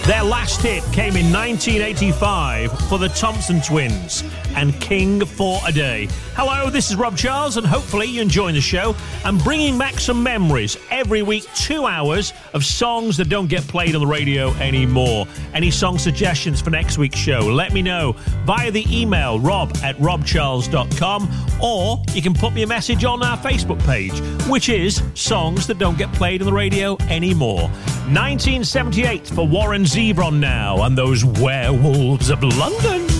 Their last hit came in 1985 for the Thompson Twins and King for a Day. Hello, this is Rob Charles, and hopefully you're enjoying the show. I'm bringing back some memories every week, 2 hours of songs that don't get played on the radio anymore. Any song suggestions for next week's show, let me know via the email rob@robcharles.com, or you can put me a message on our Facebook page, which is Songs That Don't Get Played on the Radio Anymore. 1978 for Warren Zevon now and those Werewolves of London.